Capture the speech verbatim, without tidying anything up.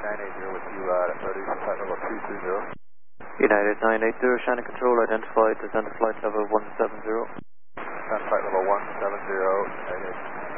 nine eight zero with you uh, at ready for flight level two three zero. United nine eight zero, Shannon Control, identified, descend to flight level one seven zero. Descend flight level one seven zero, United.